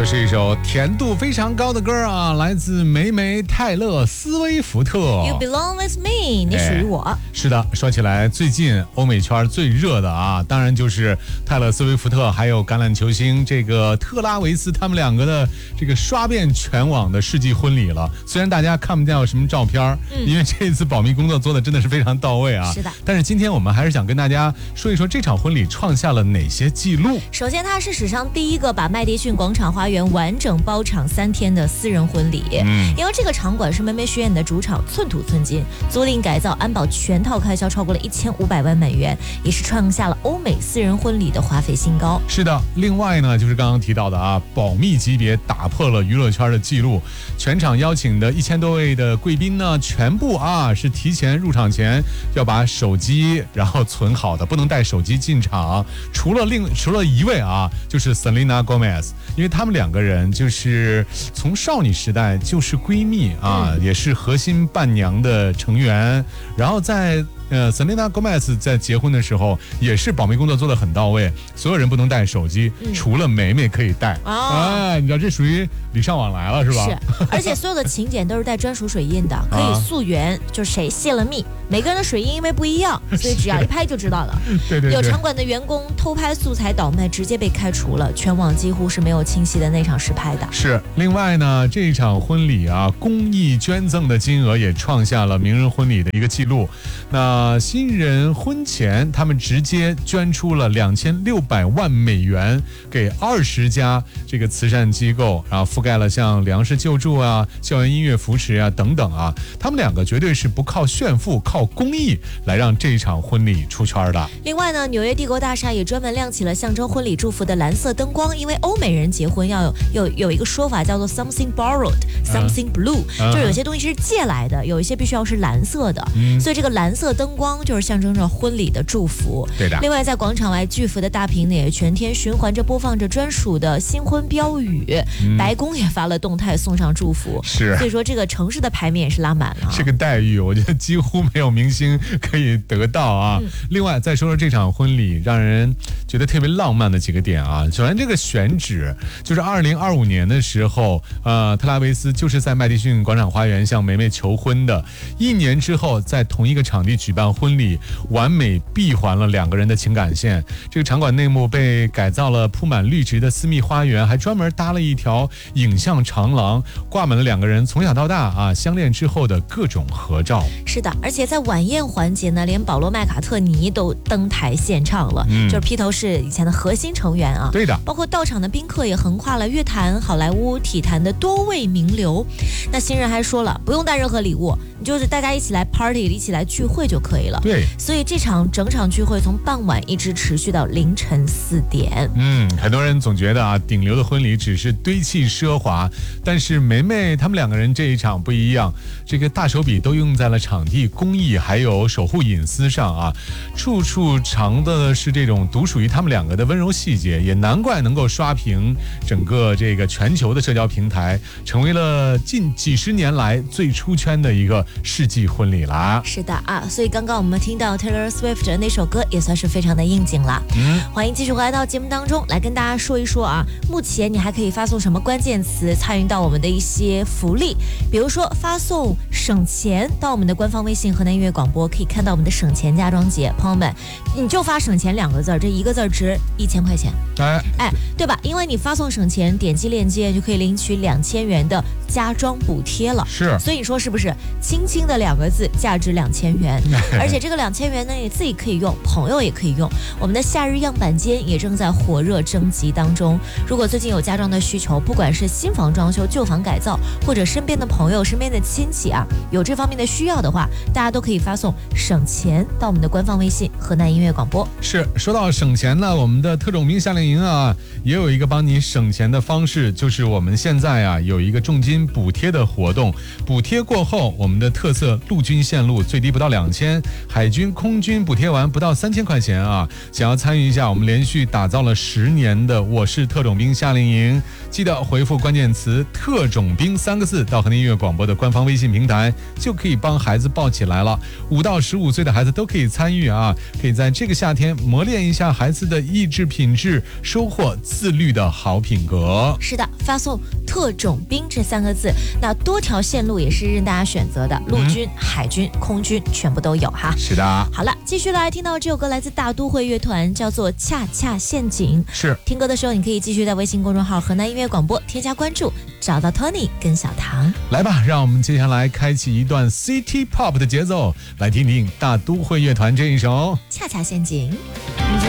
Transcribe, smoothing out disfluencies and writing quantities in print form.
这是一首甜度非常高的歌啊，来自梅梅泰勒斯威夫特。 You belong with me， 你属于我。 是的，说起来最近欧美圈最热的啊，当然就是泰勒斯威夫特还有橄榄球星这个特拉维斯他们两个的这个刷遍全网的世纪婚礼了。虽然大家看不见有什么照片，因为这次保密工作做的真的是非常到位啊。 是的。 但是今天我们还是想跟大家说一说这场婚礼创下了哪些记录。 首先，它是史上第一个把麦迪逊广场花园完整包场3天的私人婚礼。因为这个场馆是梅梅学院的主场，寸土寸金，租赁改造安保全套开销超过了1500万美元，也是创下了欧美私人婚礼的花费新高。 是的，另外呢，就是刚刚提到的啊，保密级别打破了娱乐圈的记录，全场邀请的1000多位的贵宾呢，全部是提前入场前要把手机然后存好的，不能带手机进场。除了一位就是 Selena Gomez， 因为他们两个人就是从少女时代就是闺蜜也是核心伴娘的成员。然后在Selena Gomez 在结婚的时候也是保密工作做得很到位，所有人不能带手机，除了梅梅可以带。你知道这属于礼尚往来了是吧？ 是，而且所有的请柬都是带专属水印的，可以溯源，就是谁泄了密，每个人的水印因为不一样，所以只要一拍就知道了。 对， 有场馆的员工偷拍素材倒卖，直接被开除了，全网几乎是没有清晰的那场实拍的。 是，另外呢，这一场婚礼公益捐赠的金额也创下了名人婚礼的一个记录。那新人婚前他们直接捐出了2600万美元给20家这个慈善机构，然后覆盖了像粮食救助校园音乐扶持等等他们两个绝对是不靠炫富，靠公益来让这一场婚礼出圈的。 另外呢，纽约帝国大厦也专门亮起了象征婚礼祝福的蓝色灯光，因为欧美人结婚要有一个说法叫做 something borrowed，something blue，就是有些东西是借来的，有一些必须要是蓝色的，所以这个蓝色灯光就是象征着婚礼的祝福。 对的。 另外，在广场外巨幅的大屏呢，也全天循环着播放着专属的新婚标语，白宫也发了动态送上祝福。 是， 所以说这个城市的牌面也是拉满了。 这个待遇我觉得几乎没有明星可以得到另外再说说这场婚礼让人觉得特别浪漫的几个点首先这个选址就是2025年的时候特拉维斯就是在麦迪逊广场花园向梅梅求婚的，1年之后在同一个场地举办婚礼，完美闭环了两个人的情感线。这个场馆内部被改造了铺满绿植的私密花园，还专门搭了一条影像长廊，挂满了两个人从小到大相恋之后的各种合照。 是的，而且在晚宴环节呢，连保罗麦卡特尼都登台献唱了，就是披头士以前的核心成员对的， 包括到场的宾客也横跨了乐坛、好莱坞、体坛的多位名流。那新人还说了，不用带任何礼物，你就是大家一起来 party， 一起来聚会就可以了。 对， 所以这整场聚会从傍晚一直持续到凌晨4点。 很多人总觉得顶流的婚礼只是堆砌奢华，但是梅梅他们两个人这一场不一样，这个大手笔都用在了场地公益还有守护隐私上处处藏的是这种独属于他们两个的温柔细节，也难怪能够刷屏整个这个全球的社交平台，成为了近几十年来最出圈的一个世纪婚礼啦。 是的所以刚刚我们听到 Taylor Swift 的那首歌也算是非常的应景了。欢迎继续回来到节目当中来跟大家说一说目前你还可以发送什么关键词参与到我们的一些福利，比如说发送省钱到我们的官方微信河南音乐广播，可以看到我们的省钱家装节。朋友们，你就发省钱2个字，这1个字值1000块钱，对吧？因为你发送省钱，点击链接就可以领取2000元的家装补贴了。 是， 所以你说是不是？轻轻的2个字，价值2000元，而且这个2000元呢，你自己可以用，朋友也可以用。我们的夏日样板间也正在火热征集当中。如果最近有家装的需求，不管是新房装修、旧房改造，或者身边的朋友、身边的亲戚有这方面的需要的话，大家都可以发送省钱到我们的官方微信河南音乐广播。 是，说到省钱呢，我们的特种兵夏令营也有一个帮你省钱的方式，就是我们现在有一个重金补贴的活动，补贴过后，我们的特色陆军线路，最低不到2000，海军、空军补贴完不到3000块钱啊！想要参与一下我们连续打造了10年的我是特种兵夏令营，记得回复关键词“特种兵”3个字到和您音乐广播的官方微信平台，就可以帮孩子报起来了。5到15岁的孩子都可以参与啊，可以在这个夏天磨练一下孩子的意志品质，收获自律的好品格。 是的，发送特种兵这3个字，那多条线路也是任大家选择的，陆军、海军、空军全部都有哈。 是的。 好了，继续来听到这首歌来自大都会乐团，叫做《恰恰陷阱》。 是， 听歌的时候你可以继续在微信公众号河南音乐广播添加关注，找到 Tony 跟小唐。 来吧，让我们接下来开启一段 City Pop 的节奏，来听听大都会乐团这一首《 恰恰陷阱》。